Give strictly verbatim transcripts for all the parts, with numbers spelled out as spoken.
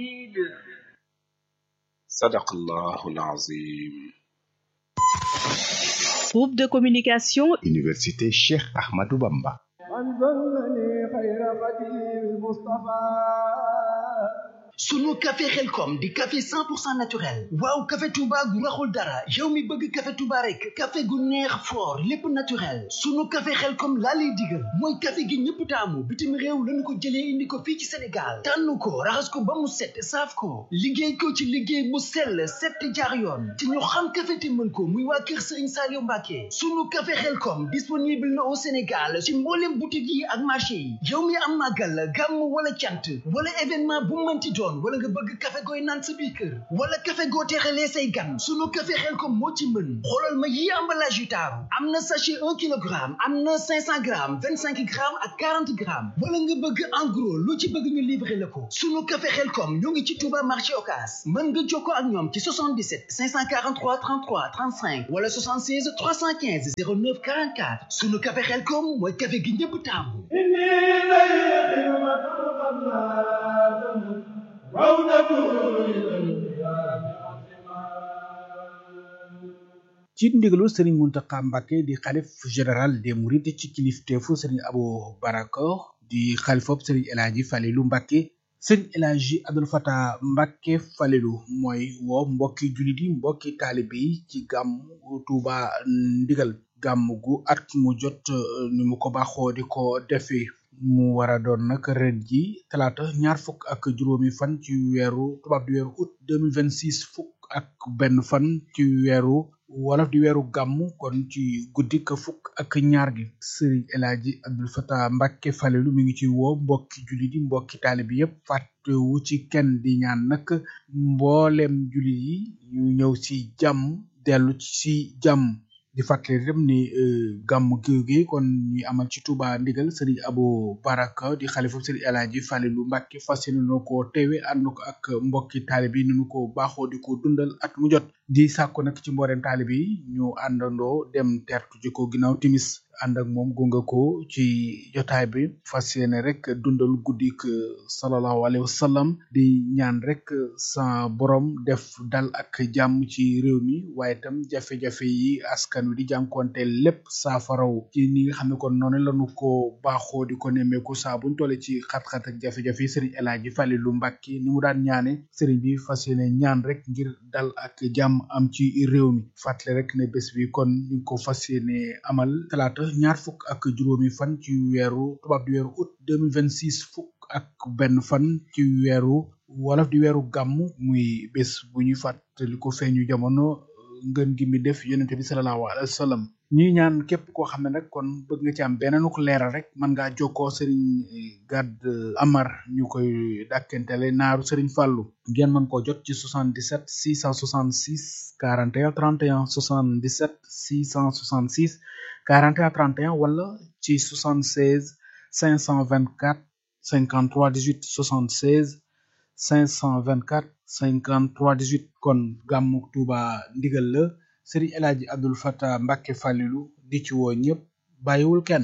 Sadaqallahul Azim. Groupe de communication Université Cheikh Ahmadou Bamba. sunu café Xelkom di café cent pour cent naturel waaw café Touba gu raxul dara yow mi bëgg café Touba rek café gu neex fort lépp naturel sunu café Xelkom laa lay digal mooy café gi ñëpp taamu bitim réew lañu ko jëlee indi ko fii ci Sénégal tànn ko raxas ko ba mu set saaf ko liggéey ko ci liggéey bu sell set jaar yoon te ñu xam café te mën ko muy waa kër Serigne Saliou Mbacké sunu café Xelkom disponible na au Sénégal ci mboolem boutique yi ak marché yi yow mi am màggal gàmm wala cant wala événement bu mënti doon wala nga bëgg café gooy naan sa biir kër wala café goo teexalee say gan sunu café Xelkom moo ci mën xoolal ma yi emballage yu taaru am na sachet un kilogramme am na cinq cents grammes vingt cinq grammes ak quarante grammes wala nga bëgg en gros lu ci bëgg ñu livrer la ko sunu café Xelkom ñoo ngi ci Touba marché Ocass mën nga jokkoo ak ñoom ci soixante-dix-sept cinq cent quarante-trois trente-trois trente-cinq wala soixante-seize trois cent quinze zéro neuf quarante-quatre sunu café Xelkom mooy café gi ñëpp taamu ci ndigalu Serigne Mountakha Mbacké di xalif général des mourides ci kilifteefu Serigne Abou Baraka di xalifop Serigne El Hadji Falilou Mbacké Serigne El Hadji Abdoul Fatah Mbacké Falilou mooy woo mbokki jullit yi mbokki taalibe yi ci gàmmu Touba ndigal gàmmu gu at mu jot ni mu ko baaxoo di ko defee mu war a doon nag ren ji talaata ñaar fukk ak juróomi fan ci weeru tubaab di weeru août deux mille vingt six fukk ak benn fan ci weeru wolof di weeru gàmm kon ci guddi ka fukk ak ñaar gi Serigne El Hadji Abdoul Fatah Mbacké Falilou mi ngi ci woo mbokki jullit yi mbokki taalibe yépp fàttewu ci kenn di ñaan nag mboolem jullit yi ñu ñëw ci jàmm dellu ci jàmm di fàttali rek ni gàmmu géew gi kon ñuy amal ci Touba ndigal Serigne Abou Baraka di xalifa Serigne El Hadji Falilou Mbacké fas yéene na ko teewe ànd ko ak mbokki taalibe yi ni ñu ko baaxoo di ko dundal at mu jot di sàkku nag ci mbooleem taalibe yi ñu àndandoo dem tertu ji ko ginnaaw timis ànd ak moom gunga ko ci jotaay bi fas yéene rek dundal guddik sallallahu alayhi wa sallam di ñaan rek sa borom def dal ak jàmm ci réew mi waaye itam jafe-jafe yi askan wi di jànkoonte lépp saafaraw ci ni nga xam ne kon noonu lañu ko baaxoo di ko nemmeeku saa buñ tolle ci xat-xat ak jafe-jafe yi Serigne El Hadji Falilou Mbacké ni mu daan ñaane Serigne bi fas yéene ñaan rek ngir dal ak jàmm am ci réew mi fàttali rek ne bés bi kon ñu ngi ko fas yéene amal talaata ñaar fukk ak juróomi fan ci weeru tubaab di weeru août deux mille vingt six fukk ak benn fan ci weeru wolof di weeru gàmm muy bés bu ñuy fàttali ko feeñu jamono ngën gi mi def yonente bi sallallahu alayhi wa sallam ñuy ñaan képp koo xam ne nag kon bëgg nga ci am beneen ko leeral rek mën ngaa jokkoo Serigne Gad Amar ñu koy dàkkentele naaru Serigne Fallou ngeen mën koo jot ci soixante-dix-sept six cent soixante-six quarante et un trente et un soixante-dix-sept six cent soixante-six quarante et un trente et un wala ci soixante-seize cinq cent vingt-quatre cinquante-trois dix-huit soixante-seize cinq cent vingt-quatre cinquante-trois dix-huit kon gàmmu Touba ndigal la Serigne El Hadji Abdoul Fatah Mbacké Falilou di ci woo ñëpp bàyyiwul kenn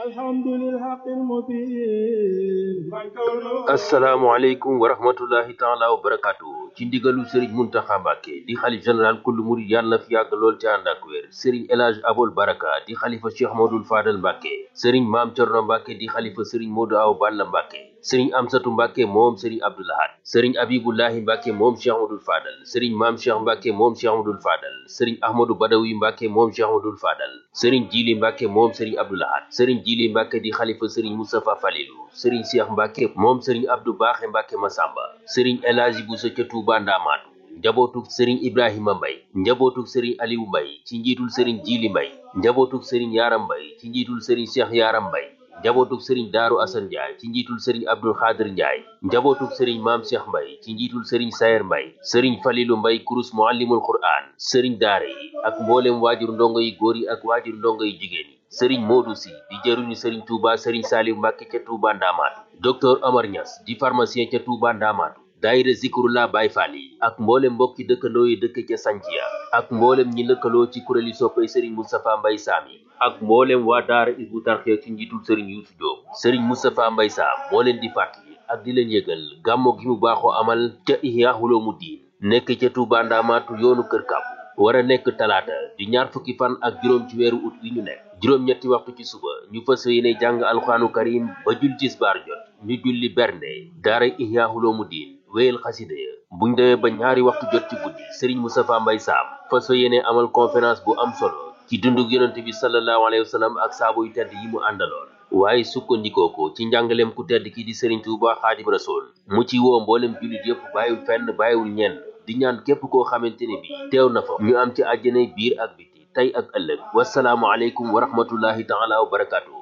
asalaamaaleykum wa rahmatullahi taala wa barakaatu ci ndigalu Serigne Mountakha Mbacké di xalif général kullu murid yàlla na fi yàgg lool ci ànd ak wér Serigne El Hadji Abol Baraka di xalifa Cheikh Modou Fadal Mbacké Serigne Mame Thierno Mbacké di xalifa Serigne Modou Awa Balla Mbacké Serigne Amsatou Mbacké moom Serigne Abdou Lahad Serigne Abibullahi Mbacké moom Cheikh Modou Fadal Serigne Mame Cheikh Mbacké moom Cheikh Modou Fadal Serigne Ahmadou Badawi Mbacké moom Cheikh Modou Fadal Serigne Djili Mbacké moom Serigne Abdou Lahad Serigne Djili Mbacké di xalifa Serigne Moustapha Falilou Serigne Cheikh Mbacké moom Serigne Abdou Bakhe Mbacké Massamba Serigne El Hadji Bousso ca Touba Ndamatou njabootuk Serigne Ibrahima Mbaye njabootuk Serigne Aliou Mbaye ci njiitul Serigne Djili Mbaye njabootuk Serigne Yaram Mbaye ci njiitul Serigne Cheikh Yaram Mbaye njabootuk Serigne Darou Assane Ndiaye ci njiitul Serigne Abdoul Khadir Ndiaye njabootuk Serigne Mame Cheikh Mbaye ci njiitul Serigne Sayer Mbaye Serigne Falilou Mbaye kurus muallimul Qur'an Serigne daara yi ak mboolem waajur ndongo yi góor yi ak waajur ndongo yi jigéen yi Serigne Modou Sy di jëruñu Serigne Touba Serigne Saliou Mbacké ca Touba Ndamatou docteur Omar Niass di pharmacien ca Touba Ndamatou daayira Zikrullah Baye Fall yi ak mboolem mbokki dëkkandoo yi dëkk ca Santhia ak mboolem ñi lëkkaloo ci kuréeli soppay Serigne Moustapha Mbaye Sam yi ak mboolem waa daara Hizbut Tarqiyyah ci njiitul Serigne Youssou Diop Serigne Moustapha Mbaye Sam moo leen di fàttali ak di leen yëgal gàmmo gi mu baaxoo amal ca Ihya Ulumuddin nekk ca Touba Ndamaatu yoonu Kër Kàbbu war a nekk talaata di ñaar fukki fan ak juróom ci weeru ut wi ñu nekk juróom-ñetti waxtu ci suba ñu fas yéene jàng alxuraanu karim ba jul tisbaar jot ñu julli bernde daara Ihya Ulumuddin wéyal xasida ya buñ demee ba ñaari waxtu jot ci guddi Serigne Moustapha Mbaye Sam fas yéene amal conférence bu am solo ci dundug yonent bi sallallahu alayhi wa sallam ak saabo yu tedd yi mu àndaloon waaye sukkandikoo ko ci njàngaleem ku tedd ki di Serigne Touba Xaadim Rasul mu ci woo mboolem jullit yëpp bàyyiwul fenn bàyyiwul ñenn di ñaan képp koo xamante ne bi teew na fa ñu am ci àjjanay biir ak biti tey ak ëllëg wasalaamu aleykum wa rahmatullahi taala wa barakaatu.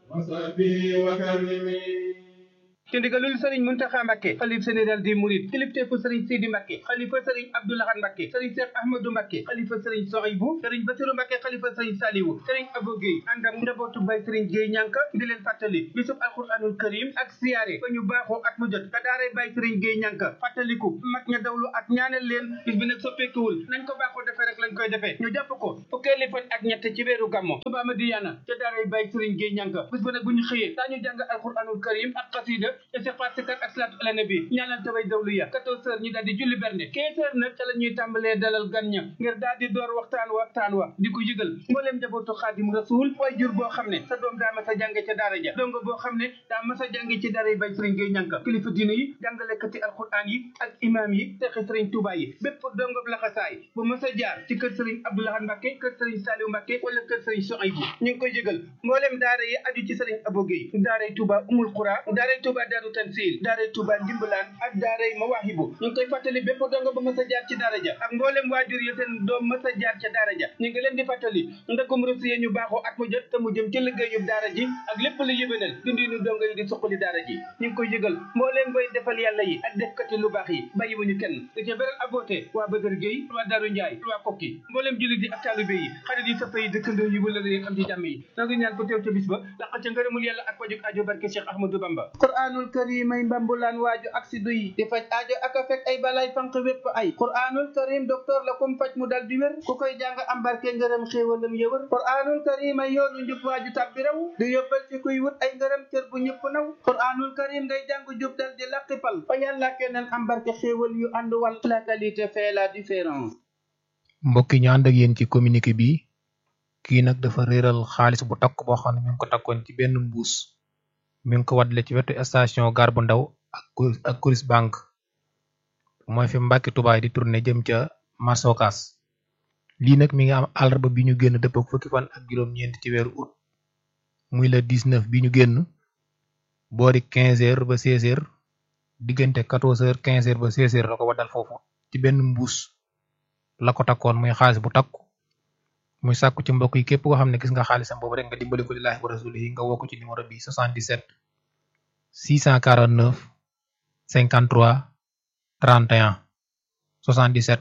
ci ndigalul sëriñ Muntaxa Mbàkke xalif général des mourides kilifteefu sëriñ Sidi Mbàkke xalifa sëriñ Abdou Lahad Mbàkke sëriñ Cheikh Ahmadou Mbàkke xalifa sëriñ Sohaybu sëriñ Basiru Mbàkke xalifa sëriñ Saliwu sëriñ Abou Guèye ànd ak njabootu bay sëriñ Guèye ñànka di leen fàttali bisub alquranul karim ak siyaare ba ñu baaxoo at mu jot ka daaray bay sëriñ Guèye ñànka fàttaliku mag ña dawlu ak ñaanal leen bis bi nag soppeekuwul nañ ko baaxoo defee rek lañ koy defee ñu jàpp ko fukkeeli fan ak ñett ci weeru gàmmo Touba Madiyana ca daaray bay sëriñ Guèye ñànka bis ba nag bu ñu xëyee daañu jàng alquranul karim ak xasida istighfar ak salaatu ala nabi ñaanal tabay dawlu ya quatorze heures ñu daal di julli bernde quinze heures nag ca la ñuy tàmbalee dalal gan ña ngir daal di door waxtaan waxtaan wa di ko yëgal mbooleem njabootu Xaadim Rasul way jur boo xam ne sa doom daa mas a jànge ca daara ja dongo boo xam ne daa mas a jànge ci daara yi bay sëriñ Guèye ñànka kilifa diine yi jàngalekati alquran yi ak imam yi texi sëriñ Touba yi bépp dongo laxasaay bu mas a jaar ci kër sëriñ Abdou Lahad Mbàkke kër sëriñ Saliou Mbàkke wala kër sëriñ Sohaybu ñu ngi koy yëgal mbooleem daara yi aju ci sëriñ Abou Guèye daaray Touba Umul Qura daaray Touba Daaru Tansil daaray Touba Ndimbalaan ak daaray Mawaahibu ñu ngi koy fàttali bépp dongo ba mës a jaar ci daara ja ak mboolem waajur yi seen doom mës a jaar ca daara ja ñu ngi leen di fàttali ndëkkum rësiye ñu baaxoo at mu jot te mu jëm ci liggéeyub daara ji ak lépp lu yëbénal dundinu dongo yi di suqali daara ji ñu ngi koy yëgal mbooleem bay defal yàlla yi ak defkati lu baax yi bàyyiwuñu kenn di ca beral aboote waa Badar Gueye waa Daaru Njaay waa Kokki mbooleem jullit yi ak taalibe yi xarit yi soppa yi dëkkandoo yi wala leen am ci jàmm yi noo ngi ñaan ko teew ca bis ba laq ca ngërëmul yàlla ak wajuk aajo barke Cheikh Ahmadou Bamba Qur'anul Karim ay mbambulaan waaju aksidu yi di faj aajo ak a fekk ay balay fanq wépp ay Qur'anul Karim docteur la kum faj mu dal di wér ku koy jàng am barke ngërëm xéewalam yëwër Qur'anul Karim ay yoonu njub waaju tàbbi raw di yóbbal ci kuy wut ay ngërëm cër bu ñëpp naw Qur'anul Karim ngay jàng jub dal di laqipal fa yàlla keneen am barke xéewal yu ànd wal la qualité fait la différence. mbokk yi ñu ànd ak yéen ci communiqué bi kii nag dafa réeral xaalis bu takk boo xam ne mi ngi ko takkoon ci benn mbuus mi ngi ko waddale ci wetu station gare bu ndaw ak ak Coris Bank mooy fi Mbàkke Touba di tourné jëm ca marché Ocass lii nag mi ngi am àllarba bi ñu génn dëpp ak fukki fan ak juróom-ñeent ci weeru août muy le dix-neuf bi ñu génn boori quinze heures ba seize heures diggante quatorze heures quinze heures ba seize heures la ko waddal foofu ci benn mbuus la ko takkoon muy xaalis bu takku muy sàkku ci mbokk yi képp koo xam ne gis nga xaalisam boobu rek nga dimbali ko lillaahi wa rasulihi nga woo ko ci numéro bi soixante-dix-sept six cent quarante-neuf cinquante-trois trente et un soixante-dix-sept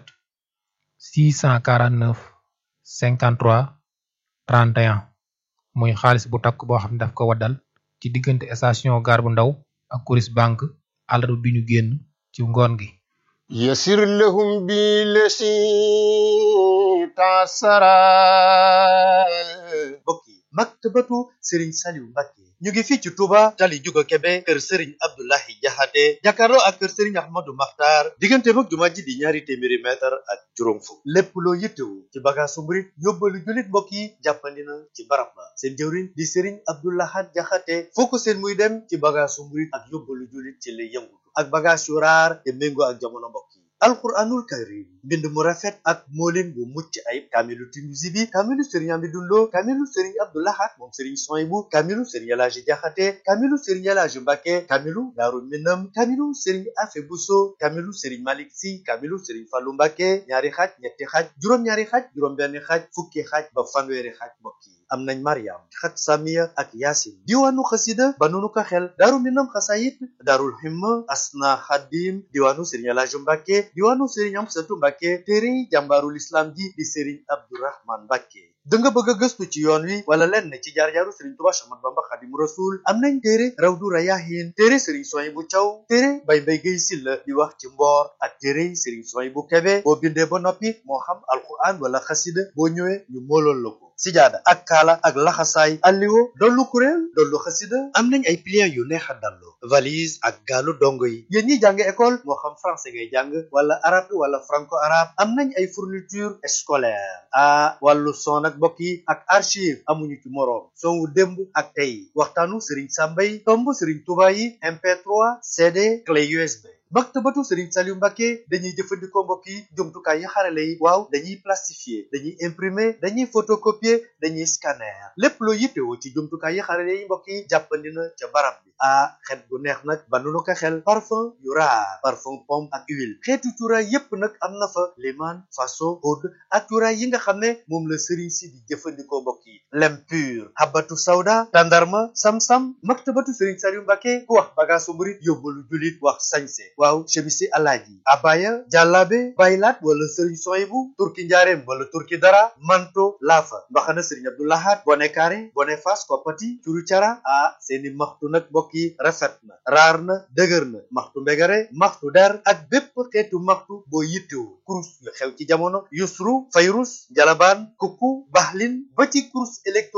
six cent quarante-neuf cinquante-trois trente et un muy xaalis bu takk boo xam ne daf ko waddal ci diggante station gare bu ndaw ak Coris Bank àllarba bi ñu génn ci ngoon gi yasir lahum bi lesi tasara bokki maktabatu Serigne Saliou Mbacke ñu ngi fii ci Touba tali Juga Kebe kër Serigne Abdoulahi Jaxate jàkkaarloo ak kër Serigne Ahmadou Makhtar diggante mag jumaa ji di ñaari téeméeri mètre ak juróom fukk lépp loo yittewu ci bagaasu murit yóbbalu jullit mbokk yi jàppandi na ci barab ba seen jëwriñ di Serigne Abdoulahat Jaxate foo ko seen muy dem ci bagaasu murit ak yóbbalu jullit ci lay yëngutu ak bagaas yu raar te méngoo ak jamono mbokk yi alquranul karim mbind mu rafet ak moolin bu mucc ayib kaamilu Tinuusi bi kaamilu Serigne Amidou Lo kaamilu Serigne Abdou Lahad moom Serigne Sohaybu kaamilu Serigne Elaaji Jaxate kaamilu Serigne Elaaji Mbàkke kaamilu Daaru Minam kaamilu Serigne Afe Buso kaamilu Serigne Malik Si kaamilu Serigne Fallu Mbàkke ñaari xaaj ñetti xaaj juróom-ñaari xaaj juróom-benn xaaj fukki xaaj ba fanweeri xaaj mbokk yi am nañ Mariam xat Samiya ak Yaasin diwaanu xasida ba nunu ko xel Daaru Minam xasayit Daarul Himma Asna Xadim diwaanu Serigne Elaaji Mbàkke diwaanu Serigne Amsatu Mbàkke téere jàmbaarul islam ji di Serigne Abdourahman Mbàkke da nga bëgg a gëstu ci yoon wi wala lenn ci jaar-jaaru Serigne Touba Cheikh Ahmadou Bamba Khadimu Rasul am nañ téere Rawdu Rayaahin téere Serigne Souhaïbou Thiaw téere Baye Mbaye Guèye Sylla di wax ci mboor ak téere Serigne Souhaïbou Kébé boo bindee ba noppi moo xam alquran wala xasida boo ñëwee ñu moolool la ko sijaada ak kaala ak laxasaay alliwo dollu kuréel dollu xasida am nañ ay pliants yu neex a dallu valise ak gaalu dongo yi yéen ñi jàng école moo xam français ngay jàng wala arabe wala franco arabe am nañ ay fourniture scolaire ah wàllu son ak mbokk yi ak archive amuñu ci moroom son wu démb ak tey waxtaanu Serigne Samba yi tomb Serigne Touba yi M P trois C D clé U S B maktabatu Serigne Saliou Mbacké dañuy jëfandikoo mbokk yi jumtukaay yi xarale yi waaw dañuy plastifier dañuy imprimer dañuy photocopier dañuy scanner lépp loo yittewoo ci jumtukaay yi xarale yi mbokk yi jàppandi na ca barab bi ah xet gu neex nag banu ko xel parfum yu raar parfum pomme ak huile xeetu cuuraay yépp nag am na fa liman faso oud ak cuuraay yi nga xam ne moom la Serigne si di jëfandikoo mbokk yi lem pur habatu sawda tandarma sam-sam maktabatu Serigne Saliou Mbacké ku wax bagaasu murit yóbbalu julit wax sañse waaw chemisi alaaji abaya jàllaabe baylaat wala Serigne Souhaïbou turki njaareem wala turki dara manto laafa mbaxana Serigne Abdou Lahad bone kaare bone fas koppati curu cara ah seeni maxtu nag mbokk yi rafet na raar na dëgër na maxtu mbegare maxtu der ak bépp xeetu maxtu boo yittewoo kurus yu xew ci jamono yusru fayrus jalabaan kukku baxlin ba ci kurus électro